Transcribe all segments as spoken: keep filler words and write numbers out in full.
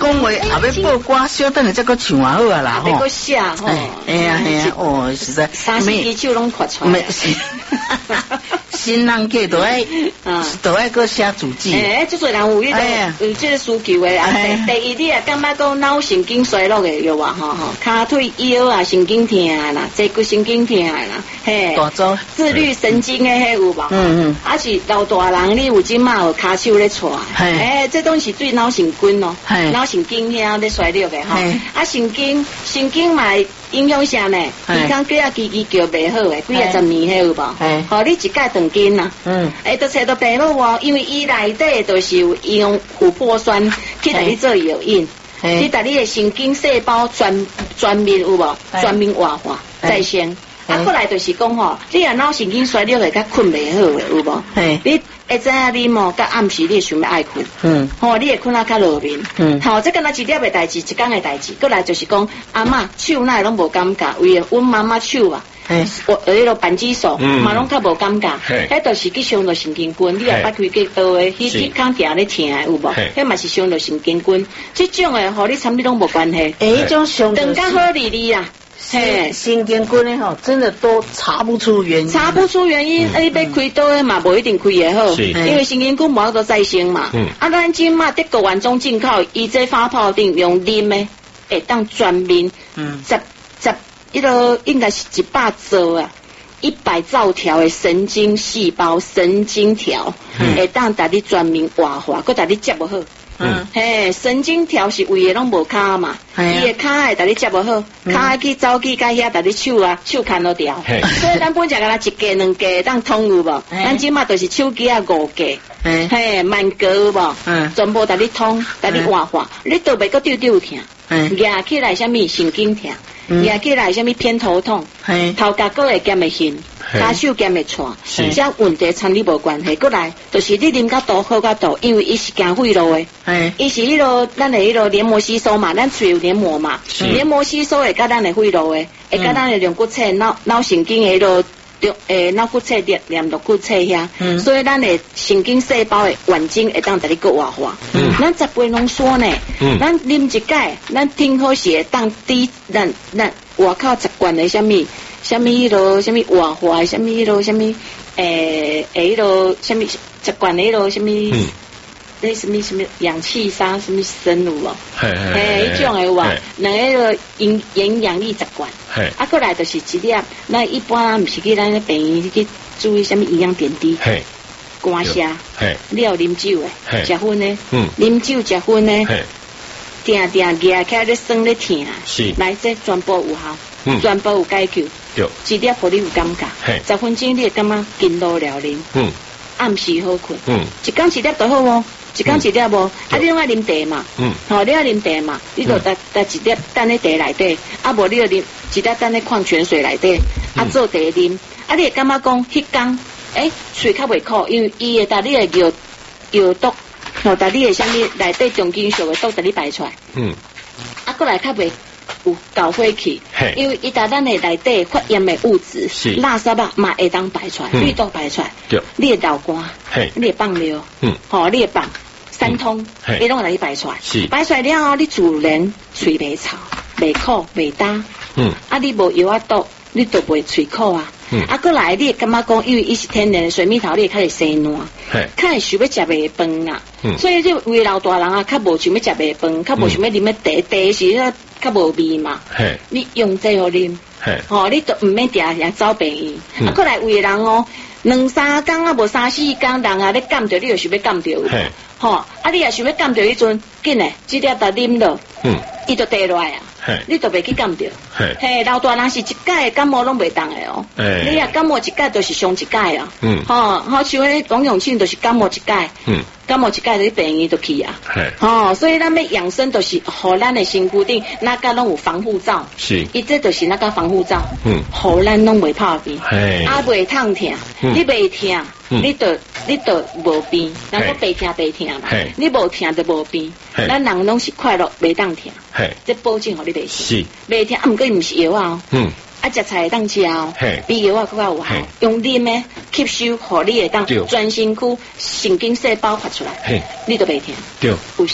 讲话，后尾报歌，小等下再个唱好啊啦吼。 再个写吼。 哎呀哎呀，哦，实在。 三四支手拢发出来。 新人家都爱，都爱个写主记。 哎，即多人有迄个有即个需求的啊。第第一，你也感觉讲脑神经衰弱的有啊，吼吼，骹腿腰啊神经痛啦，脊骨神经痛啦，嘿。大组。自律神经的迄有无？嗯嗯。啊是老大人，你有即马有骹手咧踹，哎，这东西对脑神经咯，脑神经遐咧衰弱的吼。啊神经神经嘛影响啥呢？健康几啊叽叽叫袂好诶，几啊十年迄有无？吼，你一届断筋啦。嗯。诶，都找到病了哦，因为伊内底都是有用琥珀酸去甲你做药引，去甲你诶神经细胞全全面有无？全面活化再生。啊，过来就是讲吼，你若脑神经衰弱诶，甲困袂好诶，有无？你会知影你莫甲暗时你想要爱困，嗯，吼，你会困啊较落眠，嗯，好，这敢若一粒诶代志，一工诶代志，过来就是讲阿嬷手哪会拢无感觉，为阮妈妈手啊。我迄个扳机手，嘛拢较无感觉，迄就是去伤到神经根，你也捌开过刀诶，迄迄康定咧疼诶有无？迄嘛是伤到神经根，即种诶互你参你拢无关系。诶，迄种伤等较好理理啦。嘿， 神经根诶吼，真的都查不出原因。 查不出原因，啊，你要开刀诶嘛，无一定开会好，因为神经根无法度再生嘛。啊，咱即嘛德国原装进口，伊这发泡顶用啉诶，会当全面，十十。迄个应该是一百兆啊，一百兆条的神经细胞、神经条，会当带你全面活化，佮带你接不好。嗯，嘿，神经条是胃的拢无骹嘛，伊的骹会带你接不好，骹去走去甲遐带你手啊手牵落掉。所以咱本只个啦一格两格当通有无？咱即马都是手机啊五格，嘿，慢格有无？嗯，全部带你通，带你活化，你都袂个丢丢疼，压起来啥物神经疼。也起来什么偏头痛，头壳个会减会晕，骹手减会喘，这问题参你无关系。过来就是你啉较多喝较多，因为伊是行血路的，伊是迄个咱的迄个黏膜吸收嘛，咱嘴有黏膜嘛，黏膜吸收会甲咱的血路的，会甲咱的两骨侧脑脑神经的迄个。诶，脑骨侧连连到骨侧遐，嗯、所以咱的神经细胞的环境会当在你个活化。嗯，咱十杯浓缩呢，嗯，咱啉一解，咱听好是会当滴咱咱外口十罐的什么什么迄落什么活化，什么迄落什么诶诶迄落什么十罐的迄落什么。嗯那什么什么氧气沙什么生物哦，嘿，迄种诶话，两个营营养力十罐，啊，过来就是一粒，那一般毋是去咱咧病院去注意什么营养点滴，肝虾，你有啉酒诶，食薰诶，啉酒食薰诶，定定夹起来咧酸咧疼，是，来这全部有效，全部有解决，一粒互你有感觉，十分钟你会感觉筋络了啉，嗯，暗时好困，嗯，一工一粒就好哦。一工一粒无，啊，你拢爱啉茶嘛，嗯，吼，你爱啉茶嘛，你就搭搭一粒等咧茶内底，啊，无你就啉一粒等咧矿泉水内底，啊，做茶啉，啊，你会感觉讲迄工，诶，喙较袂苦，因为伊会搭你的药药毒，吼，搭你的啥物内底重金属的毒搭你排出来，嗯，啊，过来较袂有搞火气，因为伊搭咱的内底发炎的物质，垃圾啊嘛会当排出来，绿豆排出来，你的脑瓜，你的放尿，嗯，吼，你的放。三通，你拢来去排出来，排出来了后，你自然嘴袂臭，袂苦，袂干。嗯，啊，你无药啊毒，你都袂嘴苦啊。嗯，啊，过来你感觉讲，因为伊是天然的水蜜桃，你会开始生烂，开始想要食袂饭啦。嗯，所以这为老大人啊，较无想要食袂饭，较无想要啉咩茶，茶是咧较无味嘛。嘿，你用这个啉，嘿，吼，你都唔免定定走病院。啊，过来为人哦，两三工啊，无三四工，人啊咧感着，你就想要感着。嘿。吼，啊！你也想要感到迄阵，紧诶，即粒搭啉落，嗯，伊就低落来啊，你就袂去感到，嘿，老大人是一届感冒拢袂当诶哦，你若感冒一届就是上一届啊，嗯，吼，好像迄王永庆就是感冒一届，嗯，感冒一届就去病院就去啊，吼，所以咱要养生就是互咱诶身躯顶那个拢有防护罩，是，伊这就是那个防护罩，嗯，互咱拢袂拍病，嘿，啊袂痛疼，你袂痛。你就你就无病，人讲白疼白疼嘛，你无疼就无病，咱人拢是快乐袂当疼，这保证互你袂疼，袂疼啊，毋过毋是药啊，嗯，啊食菜会当食哦，比药啊更加有效，用啉的吸收，互你会当全身躯神经细胞发出来，你都袂疼，对，有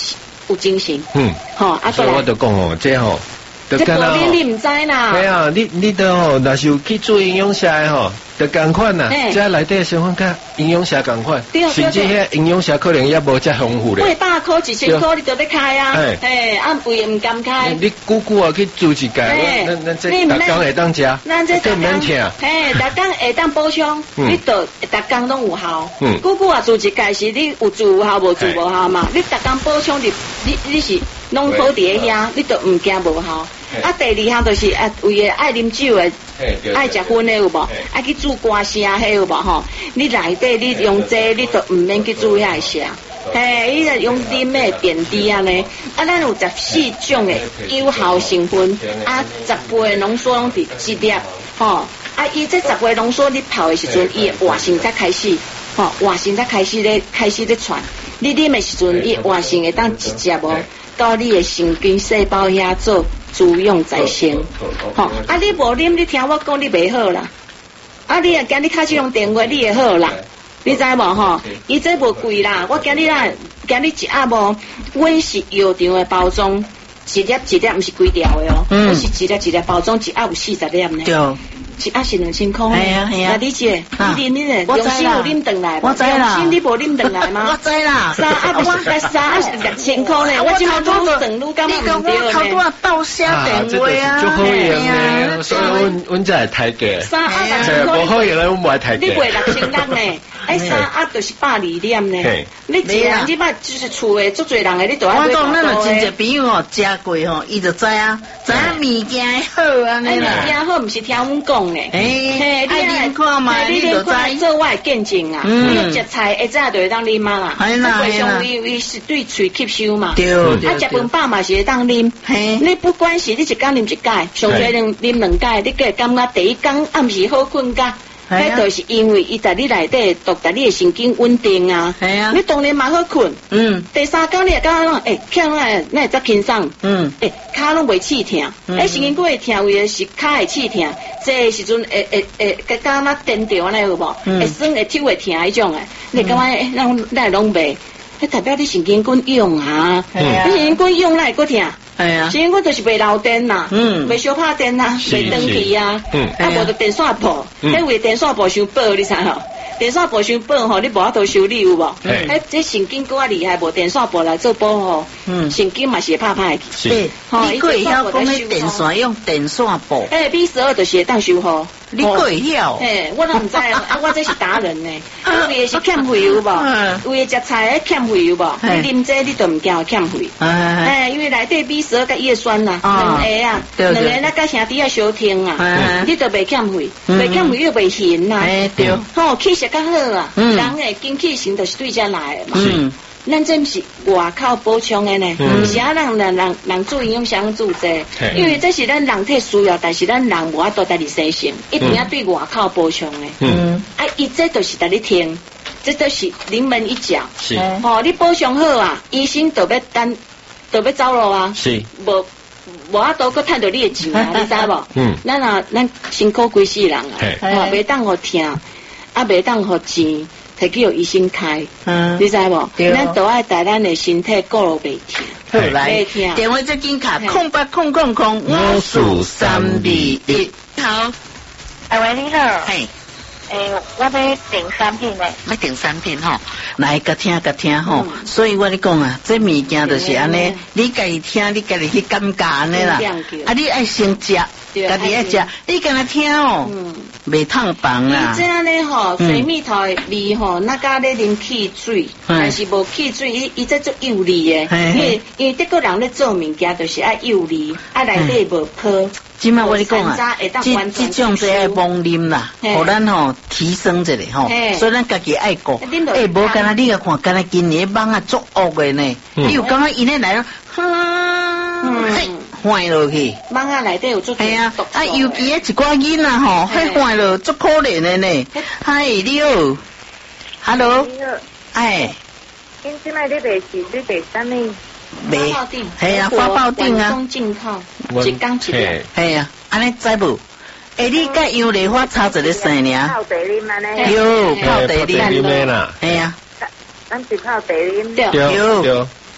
有精神。 嗯， 吼，啊， 所以我就讲哦，这吼。 这无你你唔知啦。 对啊，你你都吼，若是有去做营养师的吼，就共款啦。这内底成分甲营养师共款，甚至遐营养师可能也无遮丰富咧。 八百块一千块你都得开啊，嘿，按贵唔敢开。 你久久啊去做一届，咱咱这逐工会当食， 咱这这免听。 嘿，逐工会当补充，你都逐工拢有效。 嗯， 久久啊做一届是你有做有效无做无效嘛？你逐工补充你你你是拢好伫咧遐，你都唔惊无效。啊，第二项就是啊，为了爱啉酒的，爱食薰的有无？爱去煮歌声迄有无吼？你内底你用这，你都唔免去煮遐声。嘿，你就用啉的点滴啊呢？啊，咱有十四种的有效成分，啊，十倍浓缩拢伫一粒，吼。啊，伊这十倍浓缩你泡的时阵，伊的活性才开始，吼，活性才开始咧，开始咧传。你啉的时阵，伊活性会当直接无到你的神经细胞遐做。主用在先，吼！啊，你无啉，你听我讲，你袂好啦。啊，你啊，今日开始用电话，你会好啦。你知无吼？伊这无贵啦，我今日啦，今日一盒无，阮是药厂的包装，一粒一粒，毋是规条的哦，嗯，是一粒一粒包装，一盒有四十粒呢。对。一盒是两千块。系啊系啊。那你姐，你啉你咧，用心有啉转来，我知啦。用心你无啉转来吗？ 我知啦。 三盒我三盒是六千块呢，我今头都整路干嘛唔对呢？ 头拄啊报销电话啊。 就好用呢，所以阮阮才会抬价。 三盒六千块。 无好用咧，阮袂抬价。 你卖六千六呢？哎，三盒就是百二粒呢。你一人你捌就是厝诶，足侪人诶，你都爱买。 我讲咱就真侪朋友哦，食过吼，伊就知啊，知影物件好安尼啦。 物件好，毋是听阮讲诶。 嘿，爱啉看嘛， 你就知做我诶见证啊。你食菜一早就会当啉嘛啦。 系啦， 系啦。伊伊是对喙吸收嘛。 对对。 啊，食饭饱嘛是会当啉。嘿。你不管是你一工啉一届，上侪啉啉两届，你个感觉第一工暗时好困觉。迄就是因为伊在你内底读在你的神经稳定啊，系啊，你当然嘛好困，嗯，第三工你也感觉讲，诶，起来那会则轻松，嗯，诶，骹拢袂刺痛，诶，神经骨会痛，为的是骹会刺痛，这时阵会会会感觉嘛颠着安尼有无？会酸会抽会痛迄种诶，你感觉诶，咱咱拢袂，迄代表你神经骨用啊，你神经骨用咱会搁痛。哎呀，神经骨就是袂漏电呐，嗯，袂小拍电呐，袂断去啊，嗯，啊无就电线破，迄为电线破伤薄，你知吼？电线破伤薄吼，你无法度修理有无？迄这神经骨啊厉害，无电线破来做保护，嗯，神经嘛是会拍拍去。 是，你可会晓讲迄电线用电线破？ 诶 ，B 十二就是会当修复。 你可会晓？ 诶，我都毋知啊，我这是达人呢。为的是欠费有无？为的食菜欠费有无？你啉这你都毋惊欠费。诶，因为内底 B 十二甲叶酸呐，两个啊，两个那甲兄弟啊相听啊，你都袂欠费，袂欠费又袂咸呐。诶，对。吼，气色较好啊，人诶精气神就是对遮来的嘛。嗯。咱这毋是外口补充的呢，毋是啊，人人人人做营养相做这，因为这是咱人体需要，但是咱人无法度家己生成，一定要对外口补充的。嗯，啊，伊这都是家己听，这都是临门一脚。是，哦，你补充好啊，医生就要等，就要走路啊。是，无无法度搁趁到你的钱啊，你知无？嗯，咱啊，咱辛苦几世人啊，哦，袂当互听，啊，袂当互钱。摕去予医生开，嗯，你知无？咱都爱带咱的身体顾落袂听， 好来，电话这紧卡空八空空空五四三二一，好， 哎喂，你好， 嘿， 诶，我要订产品呢， 要订产品吼，来甲听甲听吼，所以我咧讲啊，这物件就是安尼，你家己听，你家己去感觉安尼啦，啊，你爱先食。家己爱食，你敢若听哦，袂烫房啦。 这样呢吼，水蜜桃的味吼，那甲咧啉汽水，但是无汽水，伊伊这做油腻的，因为因为德国人咧做物件就是爱油腻，啊内底无泡。 即摆我咧讲啊，即即种是爱忘啉啦，互咱吼提升一下吼，所以咱家己爱顾。诶，无敢若你个看，敢若今年网啊足恶的呢，你有感觉伊咧来了，嘿。坏落去， 网啊内底有做系啊，啊尤其啊一寡囡仔吼，迄坏落足可怜的呢。嗨，你好 ，Hello， 哎， 今即摆你卖是你卖啥物？ 发泡锭， 系啊，发泡锭啊， 中进口，一缸一粒， 系啊，安尼知无？诶，你甲杨丽花炒一个生尔？ 泡茶啉安尼？ 有泡茶啉啉啦， 系啊， 咱是泡茶啉， 对对。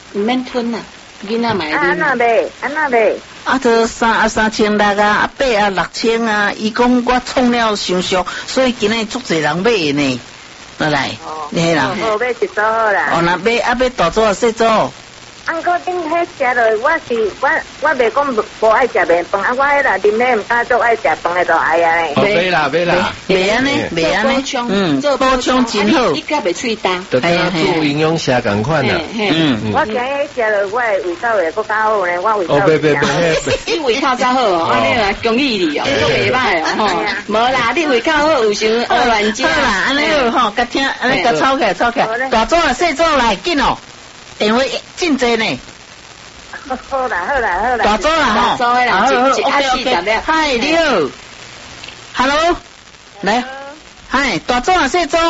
唔免吞呐，囡仔买。 安那呗，安那呗。 啊，这三啊三千六啊，啊八啊六千啊，伊讲我创了伤俗，所以今日足侪人买呢。来来，你啦。 哦，买一组好啦。 哦，那买啊买大组啊小组。 安哥顶迄食落，我是我我袂讲无爱食面饭，啊我迄啦啉咧毋敢做爱食饭的就爱啊咧。 买啦买啦， 袂安尼袂安尼，嗯，做补充真好， 伊甲袂喙焦， 就跟做营养茶共款啦。 嗯，我今日食落我的胃口会搁较好咧，我胃口。 哦，别别别， 你胃口较好哦，安尼啦，恭喜你哦，都袂歹哦，吼，无啦，你胃口好有想学乱食。 好啦，安尼好吼，甲听安尼甲吵起来吵起来，大组啊小组来紧哦。电话真济呢， 好啦好啦好啦， 大组啦吼， 大组的啦，一一啊四十了。 嗨，你好 ，Hello， 来，嗨，大组啊小组，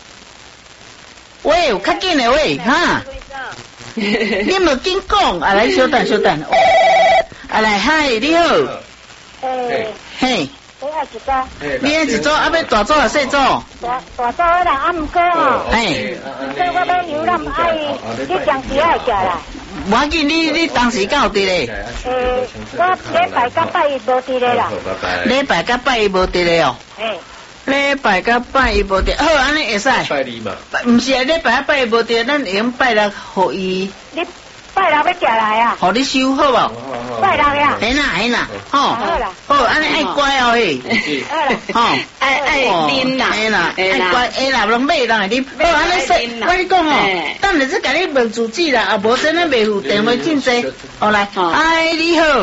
喂，有较紧的喂，哈，你无紧讲，啊来稍等稍等，啊来，嗨，你好， 嘿， 嘿。 你爱一组， 你爱一组，啊要大组啊小组？ 大大组啦，啊毋过哦， 嘿， 毋过我要牛腩爱，你当时爱食啦。 无要紧，你你当时敢有伫咧？ 诶，我礼拜甲拜一无伫咧啦。 礼拜甲拜一无伫咧哦。 诶， 礼拜甲拜一无伫，好，安尼会使。 拜二嘛。 毋是啊，礼拜甲拜一无伫，咱会用拜六互伊。 你拜六要食来啊？ 互你收好无？ 拜六呀。 嘿啦嘿啦，吼。 好啦。 好，安尼爱乖哦嘿。 好啦。 吼， 爱爱啉啦， 嘿啦，爱乖，哎啦，拢买人会啉。好，安尼说，我你讲哦，等下再甲你问住址啦，啊无真诶袂付电话真济。好来，哎你好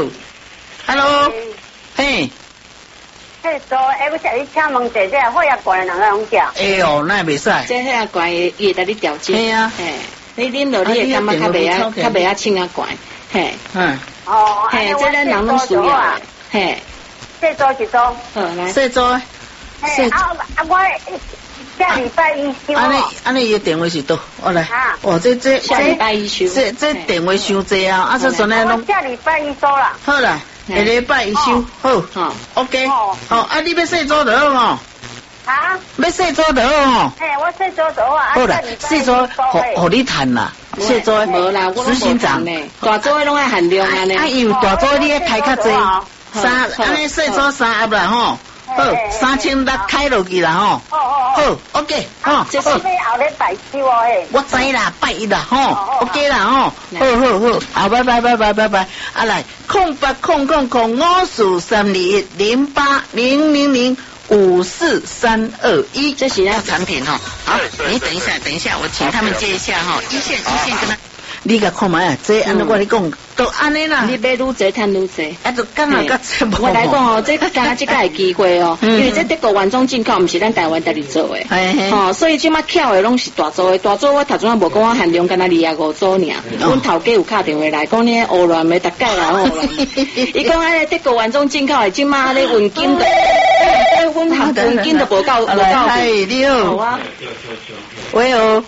，Hello， 嘿。 嘿，做哎，我叫你请问姐姐，血压悬人个拢食。 哎哦，那袂使。 这血压悬伊会带你调节。 嘿啊， 嘿。你啉落你会感觉较袂啊，较袂啊轻啊悬，嘿， 嗯， 哦， 嘿，这咱人拢需要，嘿， 这做一做， 好来， 这做， 嘿，啊啊我下礼拜一收。 安尼安尼伊个电话是倒，我来，哦，这这下礼拜一收， 这这电话伤济啊，啊这阵咧拢下礼拜一收啦。 好啦，下礼拜一收，好，好 ，OK，好，啊你要细做就好吼。 啊！ 要细做就好吼。 嘿，我细做就好啊。 好啦，细做，互互你趁啦。细做， 无啦，我心脏呢。大做拢爱限量安尼。 啊，因为大做你爱开较济，三安尼细做三盒啦吼。好，三千六开落去啦吼。好好 ，OK， 好。 这是后日拜收哦诶。 我知啦，拜一啦吼 ，OK 啦吼。好好好，好，拜拜拜拜拜拜。啊来，空八空空空五四三二一零八零零零。五四三二一，这是那产品哈。好，你等一下，等一下，我请他们接一下哈。一线一线跟他，你甲看卖啊，这按照我你讲，都安尼啦。 你买愈济趁愈济， 啊，就刚好甲这我来讲哦，这刚刚这个系机会哦，因为这德国原装进口，毋是咱台湾家己做的。哦，所以即马巧的拢是大组的，大组我头先无讲我限量，干那二廿五组尔。阮头家有敲电话来讲呢，乌乱的，大概啦乌乱。伊讲安尼德国原装进口的，即马咧运金的。阮行运金都无够，无够。 嗨，你好。好啊。喂哦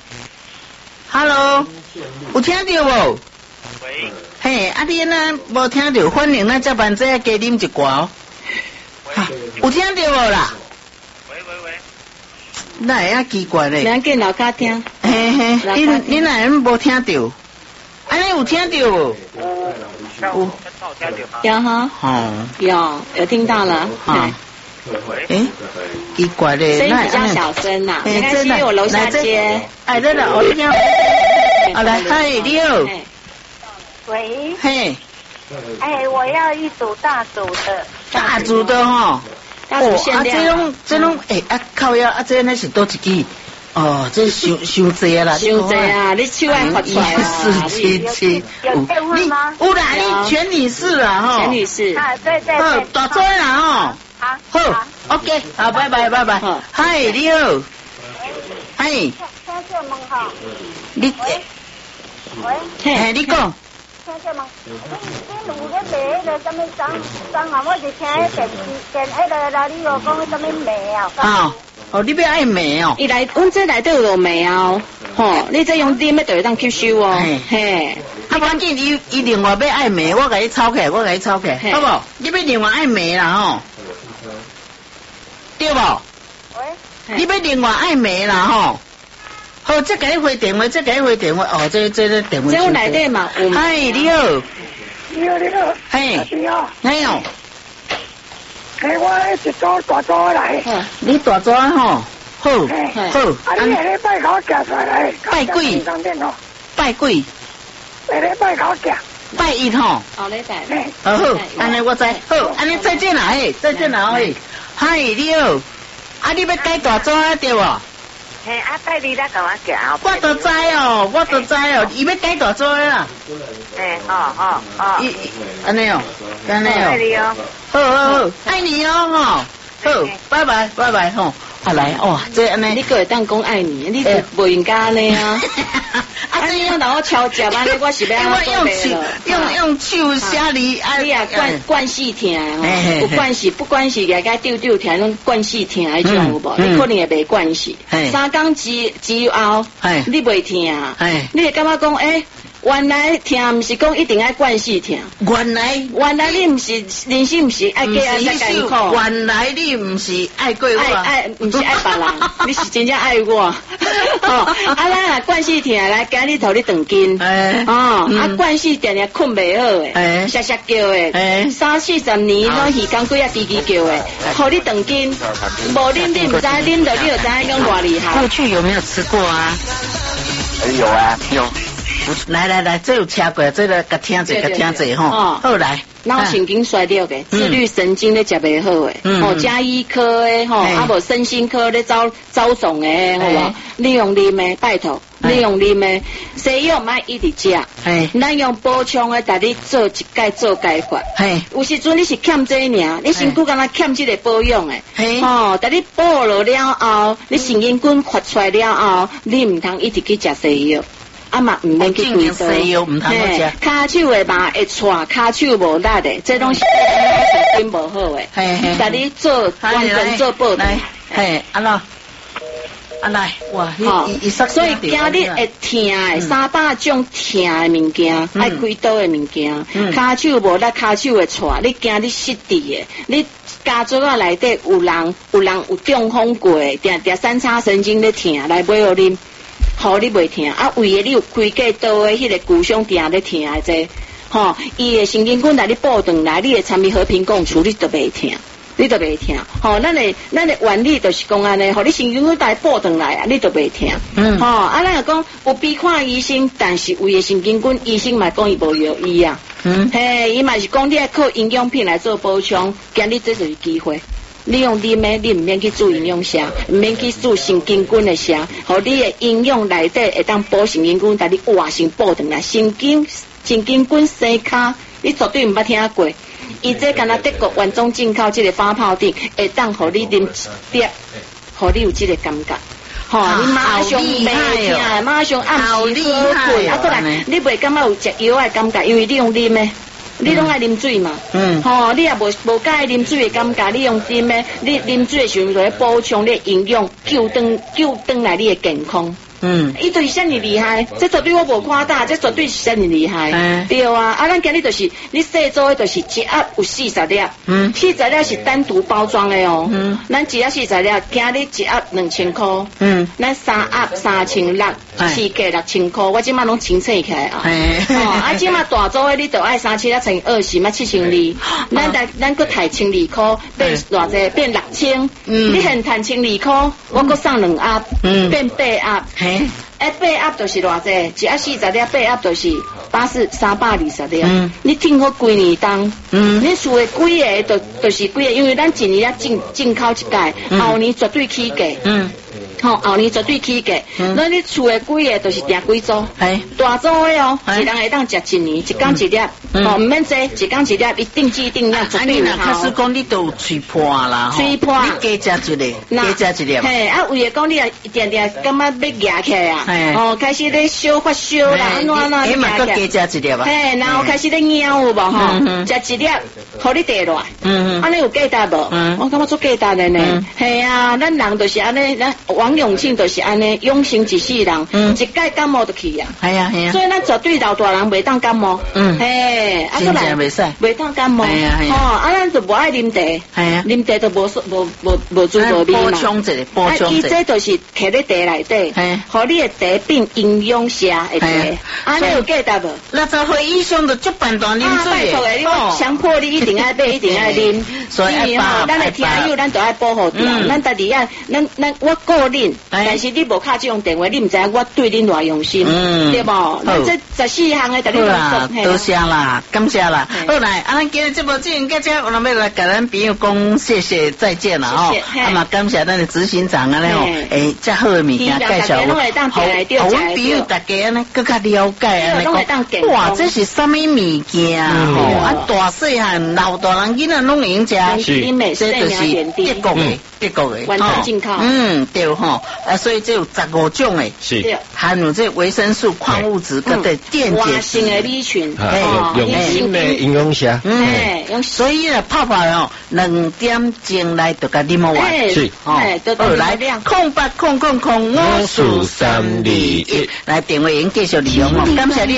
，Hello， 有听到无？ 喂。 嘿，啊你呢无听到？欢迎咱这班仔加啉一罐哦。有听到无啦？ 喂喂喂。 那会啊奇怪咧。 咱跟老家听。 嘿嘿，你你哪样无听到？安尼有听到无？ 有。 有哈。 哦。 有有听到了。 哈。诶，奇怪嘞， 声音比较小声呐，没关系，我楼下接。 哎，对了，我听。好来，嗨，你好。 喂。 嘿。 哎，我要一组大组的。 大组的哈。 大组限量。 啊，这种这种，哎啊靠呀，啊这那是多一支。哦，这伤伤济啦， 伤济啊！你手爱发出来啊！ 四七七， 有电话吗？ 有啦，你全女士啦哈。 全女士。 啊，对对对。 大组啦哈。 好， 好 ，OK， 好，拜拜，拜拜。嗨，你好。嗨。 听这问哈。 你。 喂。 嘿，你讲。 听这问，你你有咧卖迄个什么张张啊？我是听迄电视电迄个啦，你又讲什么卖啊？ 啊，哦，你要爱卖哦。 伊来，阮这内底有卖啊，吼，你这用点要就会当吸收哦。嘿。 啊，关键伊伊另外要爱卖，我甲你抄起来，我甲你抄起来，好不？你要另外爱卖啦吼。对不？ 喂， 你要另外爱卖啦吼。 好，再给你回电话，再给你回电话。哦，这这个电话。 这我内底嘛。 嗨，你好。 你好，你好。 嘿。 你好。 你好。 嘿，我一组大组来。 你大组吼？好。好。 啊，你下礼拜考夹出来。 拜鬼。拜鬼。 下礼拜考夹。 拜一吼。 好礼拜。 好好，安尼我知。好，安尼再见啦，嘿，再见啦，嘿。嗨，你好。啊，你要改大组啊，对无？ 嘿，啊，带你来甲我行。 我都知哦，我都知哦，伊要改大组啦。 嘿，哦哦哦。 伊安尼哦，安尼哦。 爱你哦。 好好好，爱你哦吼。好，拜拜拜拜吼。啊来，哇，这安尼。 你个会当讲爱你，你是不应该安尼啊。啊，这样让我敲食安尼，我是要安怎做袂了？ 用用手写你，啊你啊惯惯死疼吼，有惯死不惯死，个个丢丢疼，拢惯死疼迄种有无？你可能会袂惯死。三工之之后，你袂疼，你会感觉讲诶。原来疼毋是讲一定爱惯死疼， 原来原来你毋是人生毋是爱过安尼艰苦， 原来你毋是爱过我， 爱爱毋是爱别人，你是真正爱我。哦，啊咱啊惯死疼来今日头你长筋，哦，啊惯死定定困袂好诶，歇歇叫诶，三四十年拢耳光鬼啊吱吱叫诶，互你长筋，无啉你毋知啉到你就知影讲偌厉害。 过去有没有吃过啊？ 有啊，有。 来来来，这有车过，这个甲听者甲听者吼。好来， 脑神经衰弱的，自律神经咧食袂好诶，哦，加医科诶，吼，啊无身心科咧走走总诶，好无？你用啉诶，拜托，你用啉诶，西药莫一直食，咱用补充诶，带你做一改做改法。有时阵你是欠这尔，你身躯敢若欠这个保养诶，吼，带你补了了后，你神经根发出来了后，你唔通一直去食西药。啊嘛，唔免去规刀，嘿，骹手的嘛会喘，骹手无力的，这拢是神经无好的。嘿嘿，甲你做完全做报道， 嘿，安怎？安来，哇，伊伊所以今日会疼的三百种疼的物件，爱开刀的物件，骹手无力，骹手会喘，你今日失智的，你家族啊内底有人有人有中风过，定定三叉神经咧疼，来买互啉。好，你袂疼啊？为了你有开过刀的迄个骨伤定咧疼的这，吼，伊的神经根来你补转来，你会参与和平共处，你就袂疼，你就袂疼。吼，咱的咱的原理就是讲安尼，吼，你神经根来补转来啊，你就袂疼。嗯。吼，啊，咱讲有必看医生，但是为的神经根，医生嘛讲伊无药医啊。嗯。嘿，伊嘛是讲你爱靠营养品来做补充，今日这就是机会。你用啉的，你唔免去做营养虾，唔免去做神经根的虾，互你的营养内底会当补神经根，但你活性补转来，神经神经根生卡，你绝对唔捌听过。伊这敢若德国原装进口这个发泡锭，会当互你啉一滴，互你有这个感觉。吼，你马上袂疼，马上暗时好困，啊，过来你袂感觉有食药的感觉，因为你用啉的。你拢爱啉水嘛？嗯，吼，你也无无介啉水的感觉，你用啉的，你啉水的时候就来补充你的营养，救回救回来你的健康。嗯，伊就是遮尔厉害，这绝对我无夸大，这绝对是遮尔厉害。嗯，对啊，啊，咱今日就是你细做的，就是一盒有四十粒，嗯，四十粒是单独包装的哦。嗯，咱一盒四十粒，今日一盒两千块。嗯，咱三盒三千六，四价六千块，我即马拢清醒起来啊。哦，啊，即马大组的你就爱三千一乘以二是嘛七千二，咱来咱搁提千二块，变偌济变六千。嗯，你现赚千二块，我搁送两盒，嗯，变八盒。哎，八盒就是偌济，一盒四十粒，八盒就是八四三百二十粒。嗯，你听好几年当，嗯，你输的几个就就是几个，因为咱一年啊进进口一届，后年绝对起价。嗯。吼，后年绝对起价。那你厝的几个就是订几组，大组的哦，一人会当食一年，一工一粒，哦，唔免济，一工一粒，一定制定量绝对有效。 假使讲你都有吹破啦， 吹破， 你加食一粒，加食一粒。 嘿，啊，为了讲你啊，定定感觉要压起来啊，哦，开始咧烧发烧啦，安怎安怎压起来。加食一粒啊。 嘿，然后开始咧咬有无吼，食一粒，互你地落。嗯嗯。安尼有价值无？嗯。我感觉做价值的呢。系啊，咱人就是安尼，咱王永庆就是安尼，养生一世人，一届感冒就去啊。 系啊系啊。 所以咱绝对老大人袂当感冒。嗯。嘿。 嘿，啊， 真正袂使， 袂当感冒。 系啊系啊。 哦，啊，咱就无爱啉茶，系啊， 啉茶都无无无无滋无味嘛。 补充一下，补充一下。 啊，伊这就是摕咧茶内底， 嘿， 互你的茶变营养茶的茶。啊，你有记得无？ 六十岁以上就足半段啉水的，你我强迫你一定爱买，一定爱啉。 所以吼，咱的听友咱都爱保护住，咱家己啊，咱咱我个人，但是你无敲这种电话，你毋知我对恁偌用心，对无？咱这十四项的， 好啦，多谢啦，感谢啦。好来，啊，咱今日节目进行到这，我们要来跟咱朋友讲谢谢再见啦吼。啊嘛，感谢咱的执行长啊咧吼，诶，遮好的物件介绍我，好，好，阮朋友大家安尼更加了解安尼讲，哇，这是什么物件吼？啊，大细汉老大人囡仔拢会用食，这就是德国的，德国的， 完全进口。 嗯，对吼，啊，所以这有十五种诶， 是含有这维生素、矿物质跟的电解质的米群， 哎，用新的营养茶， 嗯，所以呢，泡泡哦，两点钟来就甲啉完， 是， 哦，好来，空八空空空五四三二一，来电话已经继续利用哦，感谢你。